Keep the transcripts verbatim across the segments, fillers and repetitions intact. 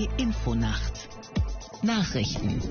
D Infonacht Nachrichten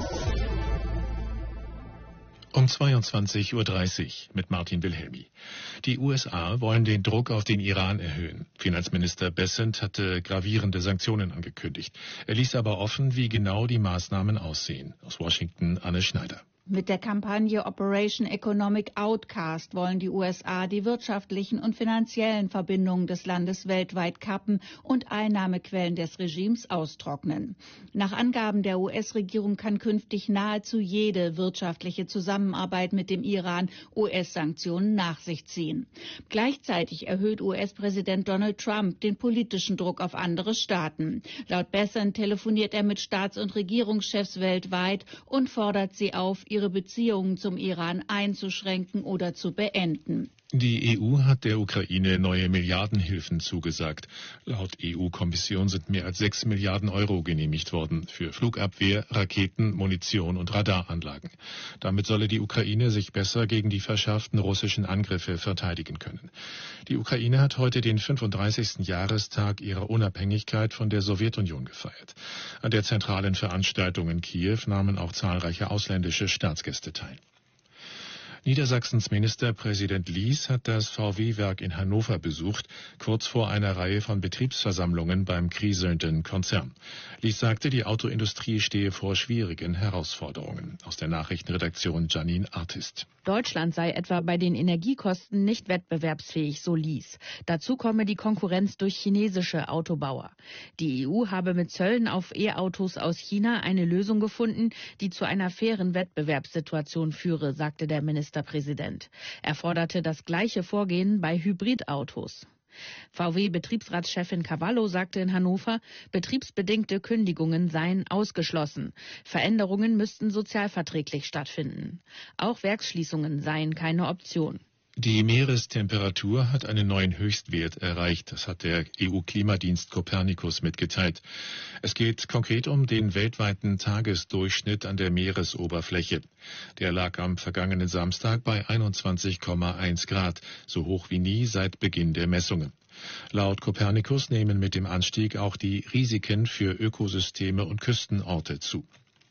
um zweiundzwanzig Uhr dreißig mit Martin Wilhelmi. Die U S A wollen den Druck auf den Iran erhöhen. Finanzminister Bessent hatte gravierende Sanktionen angekündigt. Er ließ aber offen, wie genau die Maßnahmen aussehen. Aus Washington Anne Schneider. Mit der Kampagne Operation Economic Outcast wollen die U S A die wirtschaftlichen und finanziellen Verbindungen des Landes weltweit kappen und Einnahmequellen des Regimes austrocknen. Nach Angaben der U S-Regierung kann künftig nahezu jede wirtschaftliche Zusammenarbeit mit dem Iran U S-Sanktionen nach sich ziehen. Gleichzeitig erhöht U S-Präsident Donald Trump den politischen Druck auf andere Staaten. Laut Bessent telefoniert er mit Staats- und Regierungschefs weltweit und fordert sie auf, ihre Beziehungen zum Iran einzuschränken oder zu beenden. Die E U hat der Ukraine neue Milliardenhilfen zugesagt. Laut E U-Kommission sind mehr als sechs Milliarden Euro genehmigt worden für Flugabwehr, Raketen, Munition und Radaranlagen. Damit solle die Ukraine sich besser gegen die verschärften russischen Angriffe verteidigen können. Die Ukraine hat heute den fünfunddreißigsten Jahrestag ihrer Unabhängigkeit von der Sowjetunion gefeiert. An der zentralen Veranstaltung in Kiew nahmen auch zahlreiche ausländische Staatsgäste teil. Niedersachsens Ministerpräsident Lies hat das V W-Werk in Hannover besucht, kurz vor einer Reihe von Betriebsversammlungen beim kriselnden Konzern. Lies sagte, die Autoindustrie stehe vor schwierigen Herausforderungen. Aus der Nachrichtenredaktion Janine Artist. Deutschland sei etwa bei den Energiekosten nicht wettbewerbsfähig, so Lies. Dazu komme die Konkurrenz durch chinesische Autobauer. Die E U habe mit Zöllen auf E-Autos aus China eine Lösung gefunden, die zu einer fairen Wettbewerbssituation führe, sagte der Ministerpräsident. Er forderte das gleiche Vorgehen bei Hybridautos. V W-Betriebsratschefin Cavallo sagte in Hannover, betriebsbedingte Kündigungen seien ausgeschlossen. Veränderungen müssten sozialverträglich stattfinden. Auch Werksschließungen seien keine Option. Die Meerestemperatur hat einen neuen Höchstwert erreicht. Das hat der E U-Klimadienst Copernicus mitgeteilt. Es geht konkret um den weltweiten Tagesdurchschnitt an der Meeresoberfläche. Der lag am vergangenen Samstag bei einundzwanzig Komma eins Grad, so hoch wie nie seit Beginn der Messungen. Laut Copernicus nehmen mit dem Anstieg auch die Risiken für Ökosysteme und Küstenorte zu.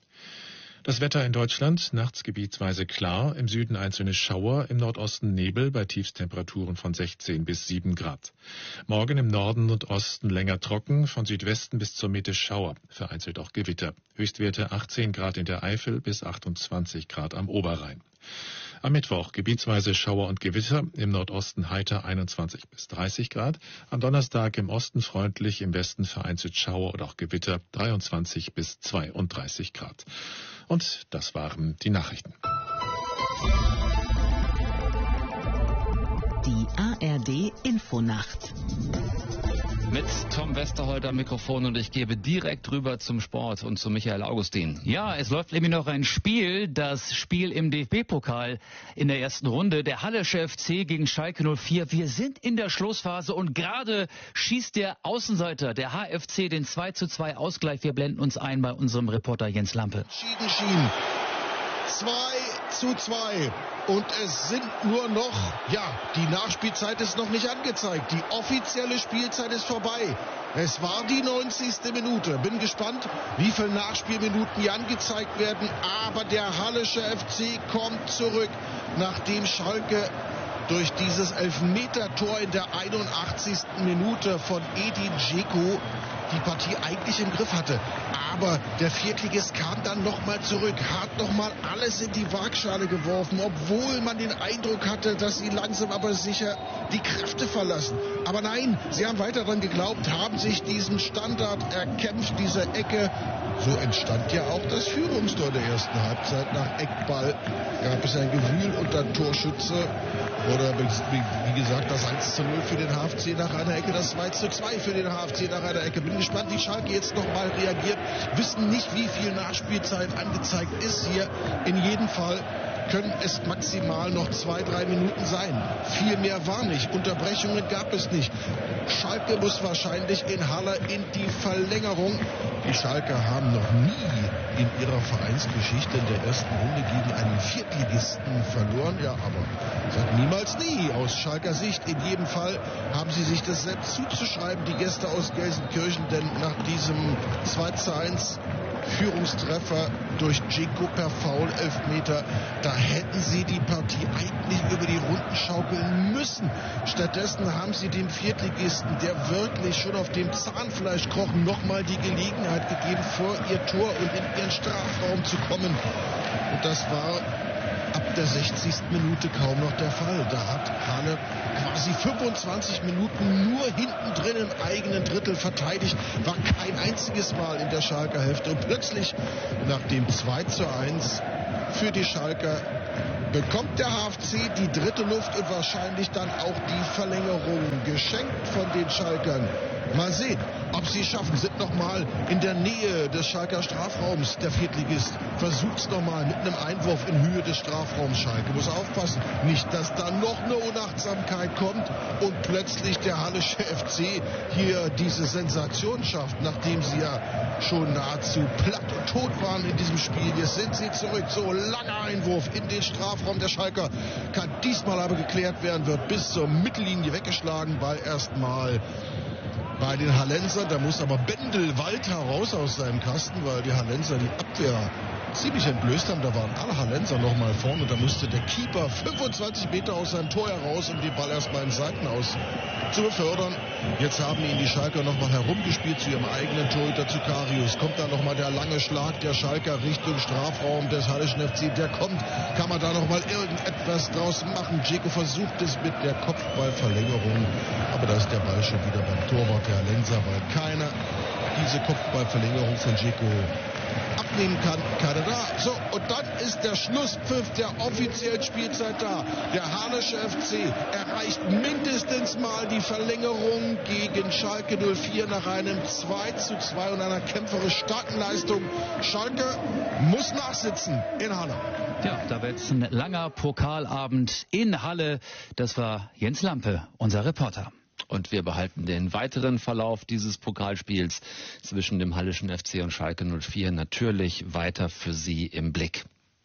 Das Wetter in Deutschland, nachts gebietsweise klar, im Süden einzelne Schauer, im Nordosten Nebel bei Tiefstemperaturen von sechzehn bis sieben Grad. Morgen im Norden und Osten länger trocken, von Südwesten bis zur Mitte Schauer, vereinzelt auch Gewitter. Höchstwerte achtzehn Grad in der Eifel bis achtundzwanzig Grad am Oberrhein. Am Mittwoch gebietsweise Schauer und Gewitter, im Nordosten heiter einundzwanzig bis dreißig Grad. Am Donnerstag im Osten freundlich, im Westen vereinzelt Schauer oder auch Gewitter, dreiundzwanzig bis zweiunddreißig Grad. Und das waren die Nachrichten. Die A R D Infonacht. Mit Tom Westerholt am Mikrofon und ich gebe direkt rüber zum Sport und zu Michael Augustin. Ja, es läuft nämlich noch ein Spiel, das Spiel im D F B-Pokal in der ersten Runde. Der Hallische F C gegen Schalke null vier. Wir sind in der Schlussphase und gerade schießt der Außenseiter, der H F C, den zwei zu zwei Ausgleich. Wir blenden uns ein bei unserem Reporter Jens Lampe. Schieden, Schieden. zwei zu zwei. Und es sind nur noch, ja, die Nachspielzeit ist noch nicht angezeigt. Die offizielle Spielzeit ist vorbei. Es war die neunzigste Minute. Bin gespannt, wie viele Nachspielminuten hier angezeigt werden. Aber der Hallische F C kommt zurück, nachdem Schalke durch dieses Elfmetertor in der einundachtzigsten Minute von Edin Dzeko die Partie eigentlich im Griff hatte. Aber der Viertligist kam dann nochmal zurück, hat nochmal alles in die Waagschale geworfen, obwohl man den Eindruck hatte, dass sie langsam aber sicher die Kräfte verlassen. Aber nein, sie haben weiter daran geglaubt, haben sich diesen Standard erkämpft, diese Ecke. So entstand ja auch das Führungstor der ersten Halbzeit. Nach Eckball gab es ein Gewühl und dann Torschütze. Oder wie gesagt, das eins zu null für den H F C nach einer Ecke, das zwei zu zwei für den H F C nach einer Ecke. Bin gespannt, wie Schalke jetzt nochmal reagiert. Wissen nicht, wie viel Nachspielzeit angezeigt ist hier. In jedem Fall können es maximal noch zwei, drei Minuten sein. Viel mehr war nicht. Unterbrechungen gab es nicht. Schalke muss wahrscheinlich in Halle in die Verlängerung. Die Schalker haben noch nie in ihrer Vereinsgeschichte in der ersten Runde gegen einen Viertligisten verloren. Ja, aber sag niemals nie aus Schalker Sicht. In jedem Fall haben sie sich das selbst zuzuschreiben, die Gäste aus Gelsenkirchen, denn nach diesem zwei zu eins Führungstreffer durch Dzeko per Foul, Elfmeter, da hätten sie die Partie eigentlich über die Runden schaukeln müssen. Stattdessen haben sie dem Viertligisten, der wirklich schon auf dem Zahnfleisch kroch, nochmal die Gelegenheit gegeben, vor ihr Tor und in ihren Strafraum zu kommen. Und das war ab der sechzigsten Minute kaum noch der Fall. Da hat Halle quasi fünfundzwanzig Minuten nur hinten drin im eigenen Drittel verteidigt, war kein einziges Mal in der Schalker Hälfte. Und plötzlich nach dem zwei zu eins für die Schalker bekommt der H F C die dritte Luft und wahrscheinlich dann auch die Verlängerung geschenkt von den Schalkern. Mal sehen, ob sie es schaffen. Sind noch mal in der Nähe des Schalker Strafraums. Der Viertligist versucht es noch mal mit einem Einwurf in Höhe des Strafraums. Schalke muss aufpassen, nicht, dass da noch eine Unachtsamkeit kommt und plötzlich der Hallische F C hier diese Sensation schafft, nachdem sie ja schon nahezu platt und tot waren in diesem Spiel. Jetzt sind sie zurück. So, langer Einwurf in den Strafraum der Schalker. Kann diesmal aber geklärt werden, wird bis zur Mittellinie weggeschlagen. Ball erstmal bei den Hallensern. Da muss aber Bendel Walter raus aus seinem Kasten, weil die Hallenser die Abwehr ziemlich entblößt haben. Da waren alle Hallenser noch mal vorne. Da musste der Keeper fünfundzwanzig Meter aus seinem Tor heraus, um den Ball erstmal in Seitenaus zu befördern. Jetzt haben ihn die Schalker noch mal herumgespielt zu ihrem eigenen Torhüter, zu Karius. Kommt da noch mal der lange Schlag der Schalker Richtung Strafraum des Hallischen F C. Der kommt. Kann man da noch mal irgendetwas draus machen? Dzeko versucht es mit der Kopfballverlängerung. Aber da ist der Ball schon wieder beim Torwart der Hallenser, weil keiner diese Kopfballverlängerung von Dzeko abnehmen kann. Keiner da. So, und dann ist der Schlusspfiff der offiziellen Spielzeit da. Der Hallische F C erreicht mindestens mal die Verlängerung gegen Schalke null vier nach einem zwei zu zwei und einer kämpferisch starken Leistung. Schalke muss nachsitzen in Halle. Ja, da wird es ein langer Pokalabend in Halle. Das war Jens Lampe, unser Reporter. Und wir behalten den weiteren Verlauf dieses Pokalspiels zwischen dem Hallischen F C und Schalke null vier natürlich weiter für Sie im Blick.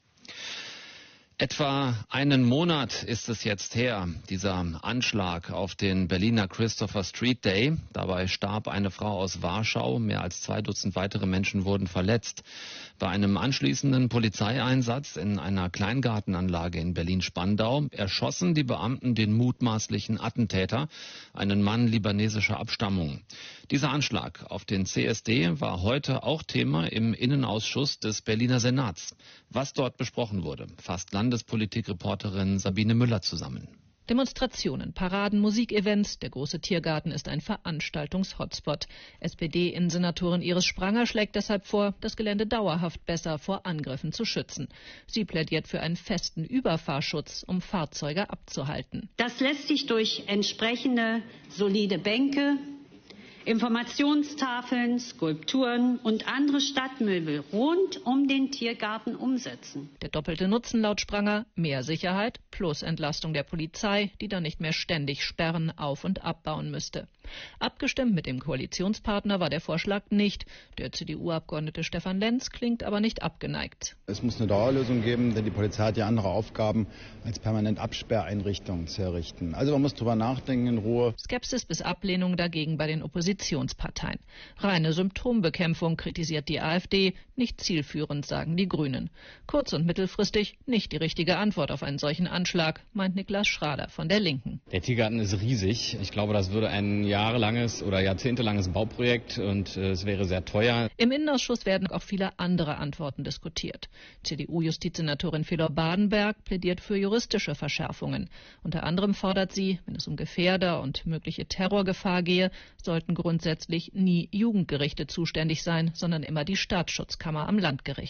Etwa einen Monat ist es jetzt her, dieser Anschlag auf den Berliner Christopher Street Day. Dabei starb eine Frau aus Warschau, mehr als zwei Dutzend weitere Menschen wurden verletzt. Bei einem anschließenden Polizeieinsatz in einer Kleingartenanlage in Berlin-Spandau erschossen die Beamten den mutmaßlichen Attentäter, einen Mann libanesischer Abstammung. Dieser Anschlag auf den C S D war heute auch Thema im Innenausschuss des Berliner Senats. Was dort besprochen wurde, fasst Landespolitikreporterin Sabine Müller zusammen. Demonstrationen, Paraden, Musikevents, der große Tiergarten ist ein Veranstaltungs-Hotspot. S P D-Innensenatorin Iris Spranger schlägt deshalb vor, das Gelände dauerhaft besser vor Angriffen zu schützen. Sie plädiert für einen festen Überfahrschutz, um Fahrzeuge abzuhalten. Das lässt sich durch entsprechende solide Bänke, Informationstafeln, Skulpturen und andere Stadtmöbel rund um den Tiergarten umsetzen. Der doppelte Nutzen laut Spranger: mehr Sicherheit plus Entlastung der Polizei, die dann nicht mehr ständig sperren, auf- und abbauen müsste. Abgestimmt mit dem Koalitionspartner war der Vorschlag nicht. Der C D U-Abgeordnete Stefan Lenz klingt aber nicht abgeneigt. Es muss eine Dauerlösung geben, denn die Polizei hat ja andere Aufgaben, als permanent Absperreinrichtungen zu errichten. Also man muss drüber nachdenken in Ruhe. Skepsis bis Ablehnung dagegen bei den Oppositionsparteien. Reine Symptombekämpfung kritisiert die AfD, nicht zielführend, sagen die Grünen. Kurz- und mittelfristig nicht die richtige Antwort auf einen solchen Anschlag, meint Niklas Schrader von der Linken. Der Tiergarten ist riesig. Ich glaube, das würde ein jahrelanges oder jahrzehntelanges Bauprojekt und äh, es wäre sehr teuer. Im Innenausschuss werden auch viele andere Antworten diskutiert. C D U-Justizsenatorin Fedor Badenberg plädiert für juristische Verschärfungen. Unter anderem fordert sie, wenn es um Gefährder und mögliche Terrorgefahr gehe, sollten grundsätzlich nie Jugendgerichte zuständig sein, sondern immer die Staatsschutzkammer am Landgericht.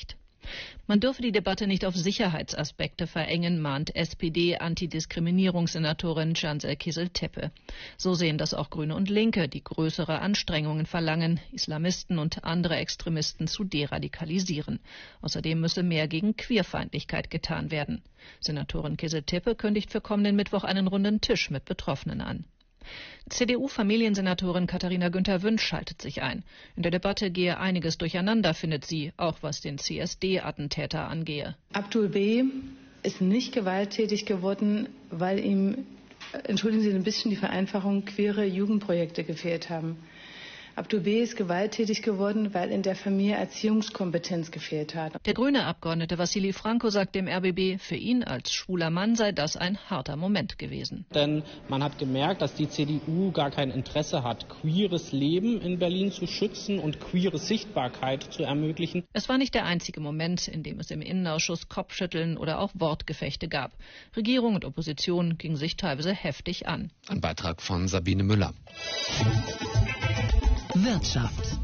Man dürfe die Debatte nicht auf Sicherheitsaspekte verengen, mahnt S P D-Antidiskriminierungssenatorin Cansel Kizil-Tepe. So sehen das auch Grüne und Linke, die größere Anstrengungen verlangen, Islamisten und andere Extremisten zu deradikalisieren. Außerdem müsse mehr gegen Queerfeindlichkeit getan werden. Senatorin Kizil-Tepe kündigt für kommenden Mittwoch einen runden Tisch mit Betroffenen an. C D U-Familiensenatorin Katharina Günther-Wünsch schaltet sich ein. In der Debatte gehe einiges durcheinander, findet sie, auch was den C S D-Attentäter angehe. Abdul B. ist nicht gewalttätig geworden, weil ihm, entschuldigen Sie ein bisschen die Vereinfachung, queere Jugendprojekte gefehlt haben. Abdul B. ist gewalttätig geworden, weil in der Familie Erziehungskompetenz gefehlt hat. Der grüne Abgeordnete Wassili Franco sagt dem R B B, für ihn als schwuler Mann sei das ein harter Moment gewesen. Denn man hat gemerkt, dass die C D U gar kein Interesse hat, queeres Leben in Berlin zu schützen und queere Sichtbarkeit zu ermöglichen. Es war nicht der einzige Moment, in dem es im Innenausschuss Kopfschütteln oder auch Wortgefechte gab. Regierung und Opposition gingen sich teilweise heftig an. Ein Beitrag von Sabine Müller. Wirtschaft.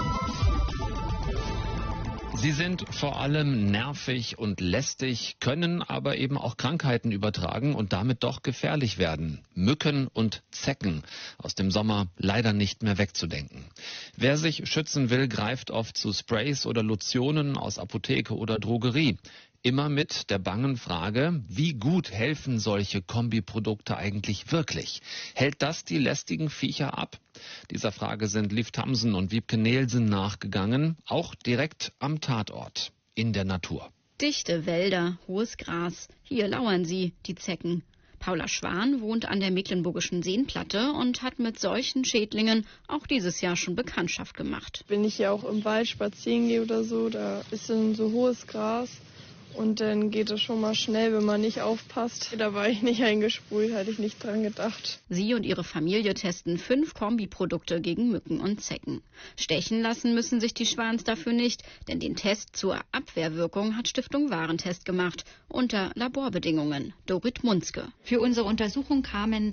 Sie sind vor allem nervig und lästig, können aber eben auch Krankheiten übertragen und damit doch gefährlich werden. Mücken und Zecken, aus dem Sommer leider nicht mehr wegzudenken. Wer sich schützen will, greift oft zu Sprays oder Lotionen aus Apotheke oder Drogerie. Immer mit der bangen Frage, wie gut helfen solche Kombiprodukte eigentlich wirklich? Hält das die lästigen Viecher ab? Dieser Frage sind Liv Tamsen und Wiebke Nehlsen nachgegangen, auch direkt am Tatort, in der Natur. Dichte Wälder, hohes Gras, hier lauern sie, die Zecken. Paula Schwan wohnt an der Mecklenburgischen Seenplatte und hat mit solchen Schädlingen auch dieses Jahr schon Bekanntschaft gemacht. Wenn ich ja auch im Wald spazieren gehe oder so, da ist dann so hohes Gras. Und dann geht es schon mal schnell, wenn man nicht aufpasst. Da war ich nicht eingesprüht, hatte ich nicht dran gedacht. Sie und ihre Familie testen fünf Kombiprodukte gegen Mücken und Zecken. Stechen lassen müssen sich die Schwans dafür nicht, denn den Test zur Abwehrwirkung hat Stiftung Warentest gemacht, unter Laborbedingungen. Dorit Munzke. Für unsere Untersuchung kamen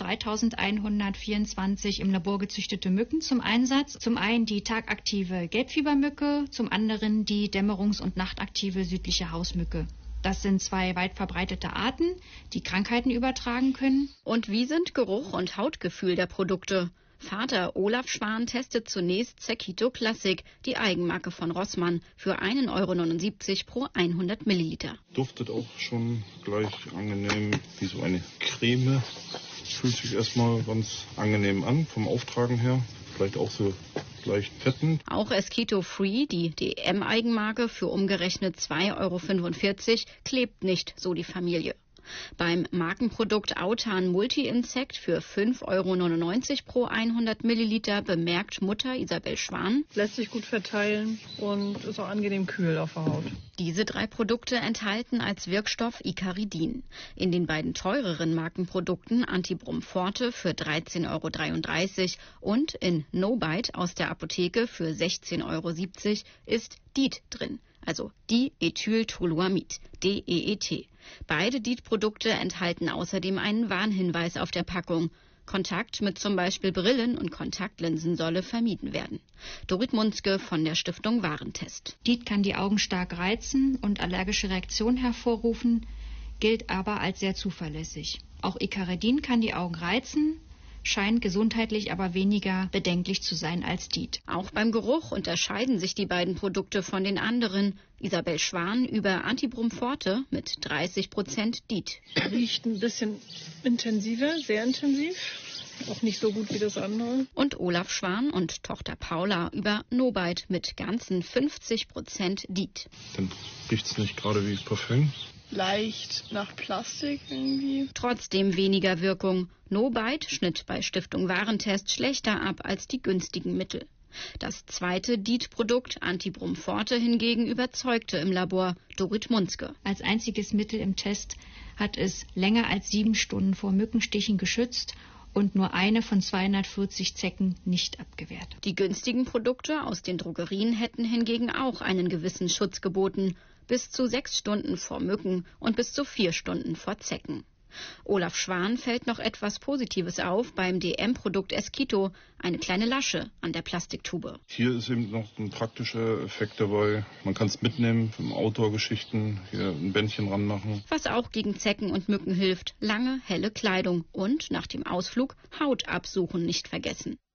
dreitausendeinhundertvierundzwanzig im Labor gezüchtete Mücken zum Einsatz. Zum einen die tagaktive Gelbfiebermücke, zum anderen die dämmerungs- und nachtaktive südliche Hausmücke. Das sind zwei weit verbreitete Arten, die Krankheiten übertragen können. Und wie sind Geruch und Hautgefühl der Produkte? Vater Olaf Schwan testet zunächst Zekito Classic, die Eigenmarke von Rossmann, für einen Euro neunundsiebzig pro hundert Milliliter. Duftet auch schon gleich angenehm wie so eine Creme. Fühlt sich erstmal ganz angenehm an vom Auftragen her. Vielleicht auch so leicht fetten. Auch Esketo Free, die D M-Eigenmarke, für umgerechnet zwei Euro fünfundvierzig, klebt nicht, so die Familie. Beim Markenprodukt Autan Multi-Insekt für fünf Euro neunundneunzig pro hundert Milliliter bemerkt Mutter Isabel Schwan: Lässt sich gut verteilen und ist auch angenehm kühl auf der Haut. Diese drei Produkte enthalten als Wirkstoff Icaridin. In den beiden teureren Markenprodukten Antibrum Forte für dreizehn Euro dreiunddreißig und in No-Bite aus der Apotheke für sechzehn Euro siebzig ist D I T drin. Also Diethyltoluamid, D E E T. Beide D I T-Produkte enthalten außerdem einen Warnhinweis auf der Packung. Kontakt mit zum Beispiel Brillen und Kontaktlinsen solle vermieden werden. Dorit Munzke von der Stiftung Warentest. D I T kann die Augen stark reizen und allergische Reaktionen hervorrufen, gilt aber als sehr zuverlässig. Auch Icaridin kann die Augen reizen, scheint gesundheitlich aber weniger bedenklich zu sein als D I T. Auch beim Geruch unterscheiden sich die beiden Produkte von den anderen. Isabel Schwan über Antibrum Forte mit dreißig Prozent D I T. Riecht ein bisschen intensiver, sehr intensiv. Auch nicht so gut wie das andere. Und Olaf Schwan und Tochter Paula über No-Bite mit ganzen fünfzig Prozent D I T. Dann riecht es nicht gerade wie Parfüm. Leicht nach Plastik irgendwie. Trotzdem weniger Wirkung. No-Bite schnitt bei Stiftung Warentest schlechter ab als die günstigen Mittel. Das zweite D I T-Produkt, Antibrum Forte, hingegen überzeugte im Labor. Dorit Munzke. Als einziges Mittel im Test hat es länger als sieben Stunden vor Mückenstichen geschützt und nur eine von zweihundertvierzig Zecken nicht abgewehrt. Die günstigen Produkte aus den Drogerien hätten hingegen auch einen gewissen Schutz geboten. Bis zu sechs Stunden vor Mücken und bis zu vier Stunden vor Zecken. Olaf Schwan fällt noch etwas Positives auf beim D M-Produkt Esquito, eine kleine Lasche an der Plastiktube. Hier ist eben noch ein praktischer Effekt dabei. Man kann es mitnehmen, im Outdoor-Geschichten, hier ein Bändchen ranmachen. Was auch gegen Zecken und Mücken hilft, lange, helle Kleidung und nach dem Ausflug Haut absuchen nicht vergessen.